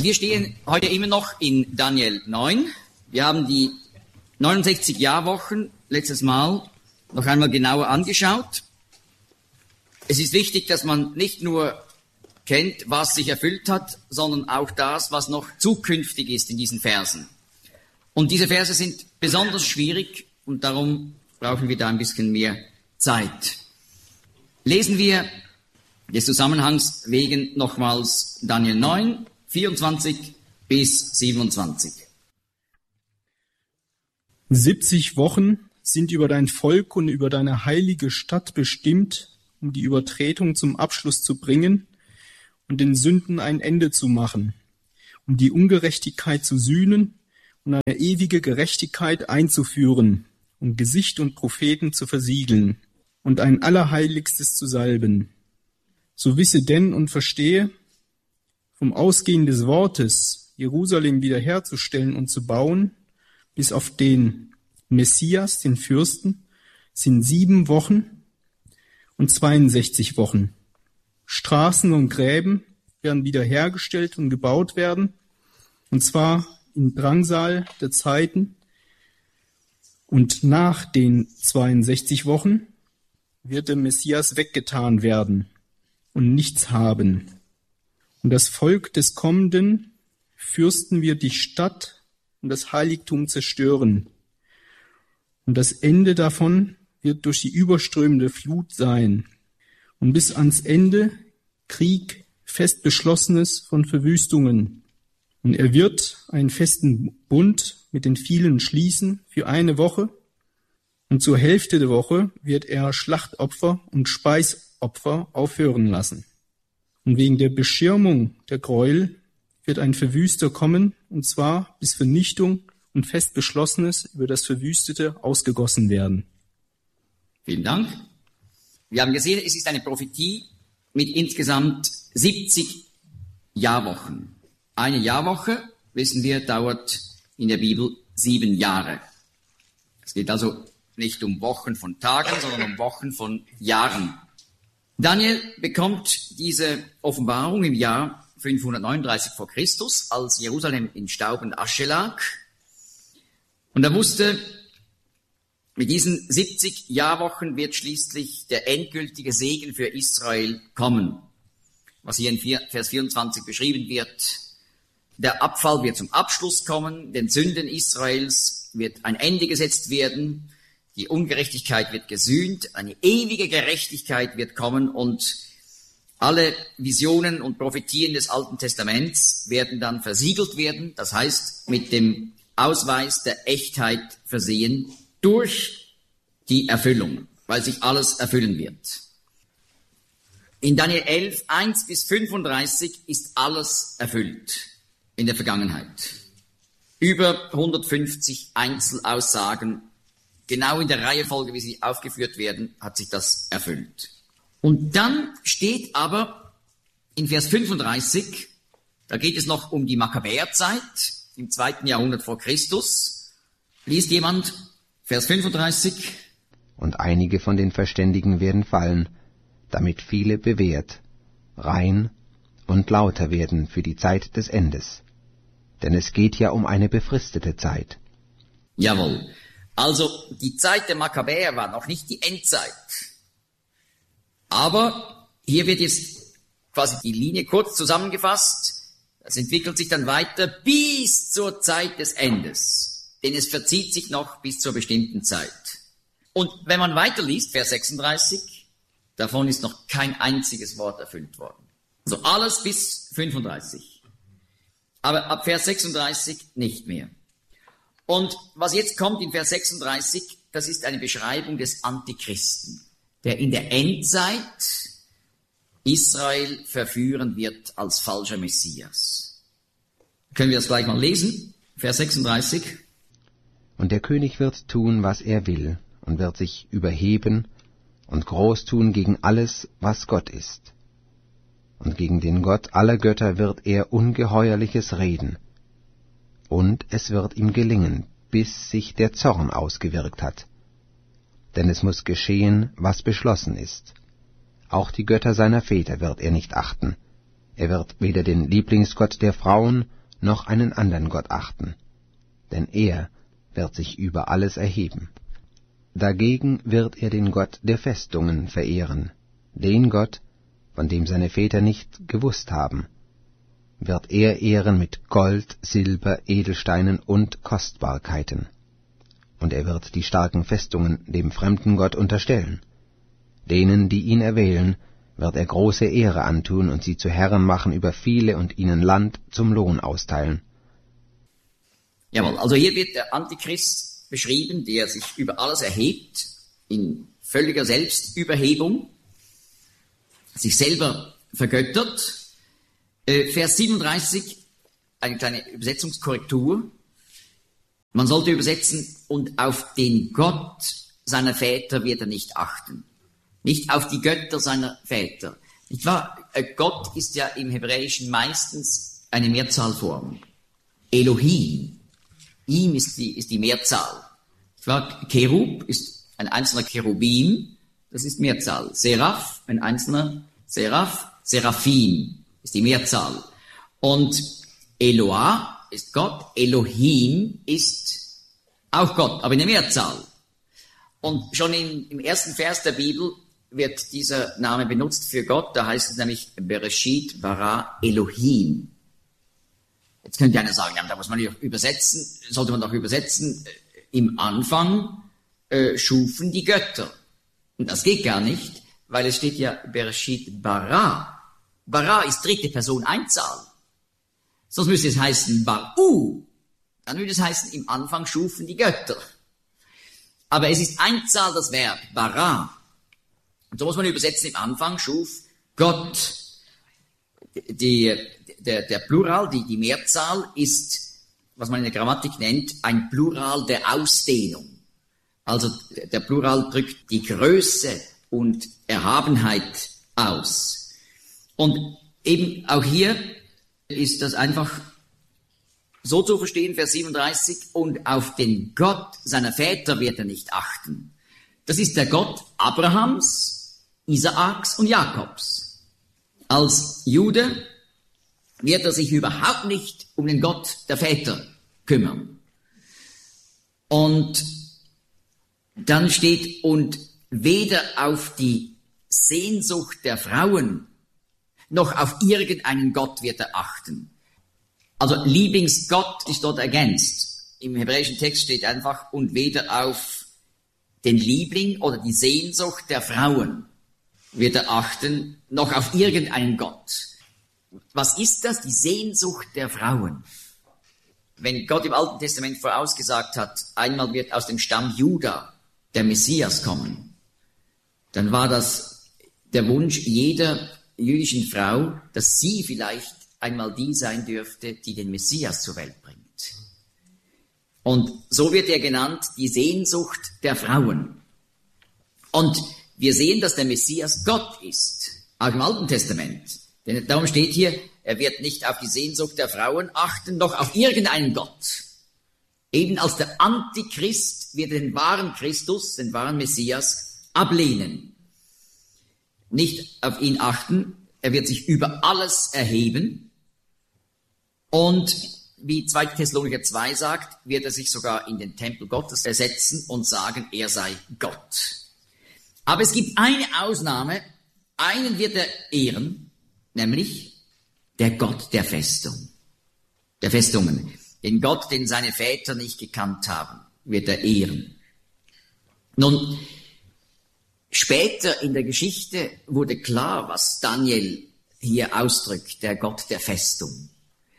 wir stehen heute immer noch in Daniel 9. Wir haben die 69 Jahrwochen letztes Mal noch einmal genauer angeschaut. Es ist wichtig, dass man nicht nur kennt, was sich erfüllt hat, sondern auch das, was noch zukünftig ist in diesen Versen. Und diese Verse sind besonders schwierig und darum brauchen wir da ein bisschen mehr Zeit. Lesen wir des Zusammenhangs wegen nochmals Daniel 9, 24 bis 27. 70 Wochen sind über dein Volk und über deine heilige Stadt bestimmt, um die Übertretung zum Abschluss zu bringen und den Sünden ein Ende zu machen, um die Ungerechtigkeit zu sühnen und eine ewige Gerechtigkeit einzuführen, um Gesicht und Propheten zu versiegeln und ein Allerheiligstes zu salben. So wisse denn und verstehe, vom Ausgehen des Wortes, Jerusalem wiederherzustellen und zu bauen, bis auf den Messias, den Fürsten, sind 7 Wochen und 62 Wochen. Straßen und Gräben werden wiederhergestellt und gebaut werden, und zwar im Drangsal der Zeiten. Und nach den 62 Wochen wird der Messias weggetan werden und nichts haben. Und das Volk des kommenden Fürsten wird die Stadt und das Heiligtum zerstören. Und das Ende davon wird durch die überströmende Flut sein. Und bis ans Ende Krieg, fest Beschlossenes von Verwüstungen. Und er wird einen festen Bund mit den vielen schließen für eine Woche. Und zur Hälfte der Woche wird er Schlachtopfer und Speisopfer aufhören lassen. Und wegen der Beschirmung der Gräuel wird ein Verwüster kommen, und zwar bis Vernichtung und fest Beschlossenes über das Verwüstete ausgegossen werden. Vielen Dank. Wir haben gesehen, es ist eine Prophetie mit insgesamt 70 Jahrwochen. Eine Jahrwoche, wissen wir, dauert in der Bibel 7 Jahre. Es geht also nicht um Wochen von Tagen, sondern um Wochen von Jahren. Daniel bekommt diese Offenbarung im Jahr 539 vor Christus, als Jerusalem in Staub und Asche lag. Und er wusste, mit diesen 70 Jahrwochen wird schließlich der endgültige Segen für Israel kommen. Was hier in Vers 24 beschrieben wird. Der Abfall wird zum Abschluss kommen, den Sünden Israels wird ein Ende gesetzt werden, die Ungerechtigkeit wird gesühnt, eine ewige Gerechtigkeit wird kommen und alle Visionen und Prophetien des Alten Testaments werden dann versiegelt werden, das heißt mit dem Ausweis der Echtheit versehen durch die Erfüllung, weil sich alles erfüllen wird. In Daniel 11, 1 bis 35 ist alles erfüllt in der Vergangenheit. Über 150 Einzelaussagen, genau in der Reihenfolge, wie sie aufgeführt werden, hat sich das erfüllt. Und dann steht aber in Vers 35, da geht es noch um die Makkabäerzeit im 2. Jahrhundert vor Christus. Liest jemand Vers 35? Und einige von den Verständigen werden fallen, damit viele bewährt, rein und lauter werden für die Zeit des Endes. Denn es geht ja um eine befristete Zeit. Jawohl. Also die Zeit der Makkabäer war noch nicht die Endzeit. Aber hier wird jetzt quasi die Linie kurz zusammengefasst. Das entwickelt sich dann weiter bis zur Zeit des Endes. Denn es verzieht sich noch bis zur bestimmten Zeit. Und wenn man weiterliest, Vers 36, davon ist noch kein einziges Wort erfüllt worden. Also alles bis 35. Aber ab Vers 36 nicht mehr. Und was jetzt kommt in Vers 36, das ist eine Beschreibung des Antichristen, der in der Endzeit Israel verführen wird als falscher Messias. Können wir das gleich mal lesen? Vers 36. Und der König wird tun, was er will, und wird sich überheben und groß tun gegen alles, was Gott ist. Und gegen den Gott aller Götter wird er Ungeheuerliches reden. Und es wird ihm gelingen, bis sich der Zorn ausgewirkt hat. Denn es muss geschehen, was beschlossen ist. Auch die Götter seiner Väter wird er nicht achten. Er wird weder den Lieblingsgott der Frauen noch einen anderen Gott achten, denn er wird sich über alles erheben. Dagegen wird er den Gott der Festungen verehren, den Gott, von dem seine Väter nicht gewusst haben, wird er ehren mit Gold, Silber, Edelsteinen und Kostbarkeiten. Und er wird die starken Festungen dem fremden Gott unterstellen. Denen, die ihn erwählen, wird er große Ehre antun und sie zu Herren machen über viele und ihnen Land zum Lohn austeilen. Jawohl, also hier wird der Antichrist beschrieben, der sich über alles erhebt, in völliger Selbstüberhebung, sich selber vergöttert. Vers 37, eine kleine Übersetzungskorrektur. Man sollte übersetzen, und auf den Gott seiner Väter wird er nicht achten. Nicht auf die Götter seiner Väter. Nicht wahr? Gott ist ja im Hebräischen meistens eine Mehrzahlform. Elohim. Ihm ist die Mehrzahl. Nicht wahr? Cherub ist ein einzelner Cherubim. Das ist Mehrzahl. Seraph, ein einzelner Seraph. Seraphim ist die Mehrzahl. Und Eloah ist Gott. Elohim ist auch Gott, aber in der Mehrzahl. Und schon im ersten Vers der Bibel wird dieser Name benutzt für Gott. Da heißt es nämlich Bereshit bara Elohim. Jetzt könnte einer sagen, ja, da muss man doch übersetzen, sollte man doch übersetzen, im Anfang schufen die Götter. Und das geht gar nicht, weil es steht ja Bereshit bara. Bara ist dritte Person Einzahl. Sonst müsste es heißen Baru. Dann würde es heißen, im Anfang schufen die Götter. Aber es ist Einzahl das Verb, bara. Und so muss man übersetzen, im Anfang schuf Gott. Der Plural, die Mehrzahl ist, was man in der Grammatik nennt, ein Plural der Ausdehnung. Also der Plural drückt die Größe und Erhabenheit aus. Und eben auch hier ist das einfach so zu verstehen, Vers 37, und auf den Gott seiner Väter wird er nicht achten. Das ist der Gott Abrahams, Isaaks und Jakobs. Als Jude wird er sich überhaupt nicht um den Gott der Väter kümmern. Und dann steht, und weder auf die Sehnsucht der Frauen noch auf irgendeinen Gott wird er achten. Also Lieblingsgott ist dort ergänzt. Im hebräischen Text steht einfach, und weder auf den Liebling oder die Sehnsucht der Frauen wird er achten, noch auf irgendeinen Gott. Was ist das? Die Sehnsucht der Frauen. Wenn Gott im Alten Testament vorausgesagt hat, einmal wird aus dem Stamm Juda der Messias kommen, dann war das der Wunsch jeder jüdischen Frau, dass sie vielleicht einmal die sein dürfte, die den Messias zur Welt bringt. Und so wird er genannt, die Sehnsucht der Frauen. Und wir sehen, dass der Messias Gott ist, auch im Alten Testament. Denn darum steht hier, er wird nicht auf die Sehnsucht der Frauen achten, noch auf irgendeinen Gott. Eben als der Antichrist wird den wahren Christus, den wahren Messias, ablehnen. Nicht auf ihn achten, er wird sich über alles erheben. Und wie 2. Thessalonicher 2 sagt, wird er sich sogar in den Tempel Gottes ersetzen und sagen, er sei Gott. Aber es gibt eine Ausnahme, einen wird er ehren, nämlich der Gott der Festung, der Festungen. Den Gott, den seine Väter nicht gekannt haben, wird er ehren. Nun, später in der Geschichte wurde klar, was Daniel hier ausdrückt, der Gott der Festung.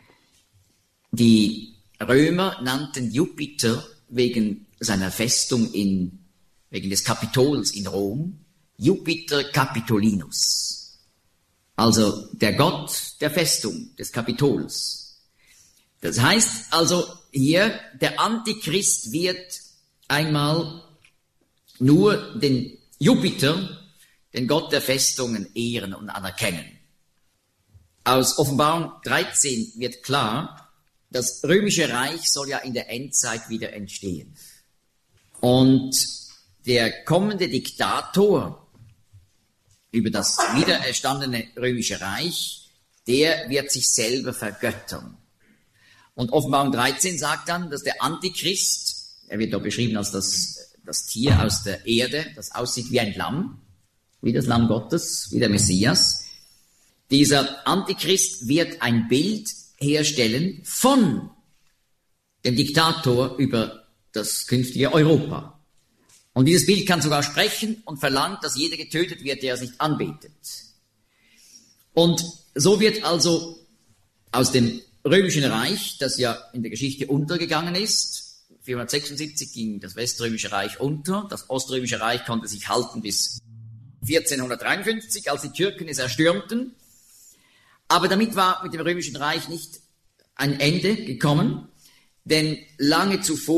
Die Römer nannten Jupiter wegen seiner Festung wegen des Kapitols in Rom, Jupiter Capitolinus. Also der Gott der Festung, des Kapitols. Das heißt also hier, der Antichrist wird einmal nur den Jupiter, den Gott der Festungen, ehren und anerkennen. Aus Offenbarung 13 wird klar, das römische Reich soll ja in der Endzeit wieder entstehen. Und der kommende Diktator über das wiedererstandene römische Reich, der wird sich selber vergöttern. Und Offenbarung 13 sagt dann, dass der Antichrist, er wird da beschrieben als das Tier aus der Erde, das aussieht wie ein Lamm, wie das Lamm Gottes, wie der Messias. Dieser Antichrist wird ein Bild herstellen von dem Diktator über das künftige Europa. Und dieses Bild kann sogar sprechen und verlangt, dass jeder getötet wird, der es nicht anbetet. Und so wird also aus dem Römischen Reich, das ja in der Geschichte untergegangen ist, 476 ging das Weströmische Reich unter, das Oströmische Reich konnte sich halten bis 1453, als die Türken es erstürmten. Aber damit war mit dem Römischen Reich nicht ein Ende gekommen, denn lange zuvor